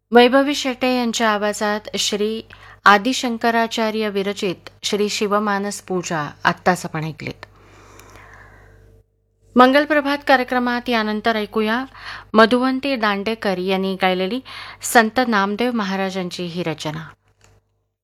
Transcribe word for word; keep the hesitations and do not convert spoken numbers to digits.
वैभवी शेटे यांच्या आवाजात श्री आदिशंकराचार्य विरचित श्री शिवमानस पूजा आत्ताच आपण ऐकलीत. मंगलप्रभात कार्यक्रमात यानंतर ऐकूया मधुवंती दांडेकर यांनी गायलेली संत नामदेव महाराजांची ही रचना.